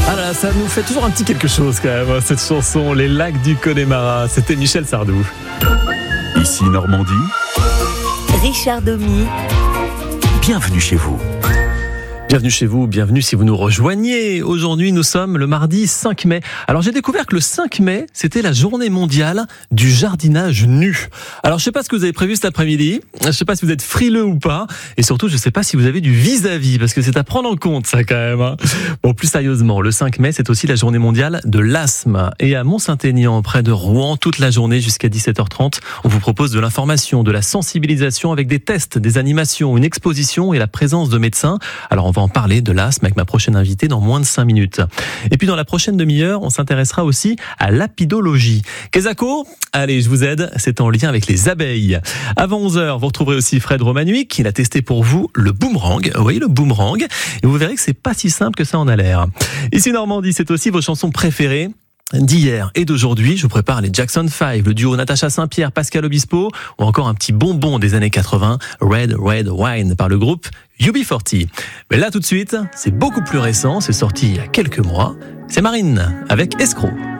Ah là, ça nous fait toujours un petit quelque chose quand même, cette chanson, Les Lacs du Connemara. C'était Michel Sardou. Ici Normandie, Richard Domy. bienvenue chez vous. Bienvenue chez vous, bienvenue si vous nous rejoignez. Aujourd'hui, nous sommes le mardi 5 mai. Alors, j'ai découvert que le 5 mai, c'était la journée mondiale du jardinage nu. Alors, je sais pas ce que vous avez prévu cet après-midi. Je sais pas si vous êtes frileux ou pas. Et surtout, je sais pas si vous avez du vis-à-vis, parce que c'est à prendre en compte, ça, quand même, hein. Bon, plus sérieusement, le 5 mai, c'est aussi la journée mondiale de l'asthme. Et à Mont-Saint-Aignan, près de Rouen, toute la journée jusqu'à 17h30, on vous propose de l'information, de la sensibilisation avec des tests, des animations, une exposition et la présence de médecins. Alors, on va en parler de l'asthme avec ma prochaine invitée dans moins de 5 minutes. Et puis dans la prochaine demi-heure, on s'intéressera aussi à l'apidologie. Kezako, allez, je vous aide, c'est en lien avec les abeilles. Avant 11h, vous retrouverez aussi Fred Romanuik, qui a testé pour vous le boomerang. Oui, le boomerang. Et vous verrez que c'est pas si simple que ça en a l'air. Ici Normandie, c'est aussi vos chansons préférées d'hier et d'aujourd'hui. Je vous prépare les Jackson 5, le duo Natacha Saint-Pierre, Pascal Obispo, ou encore un petit bonbon des années 80, Red Red Wine, par le groupe UB40. Mais là tout de suite, c'est beaucoup plus récent, c'est sorti il y a quelques mois, c'est Marine avec Escroc.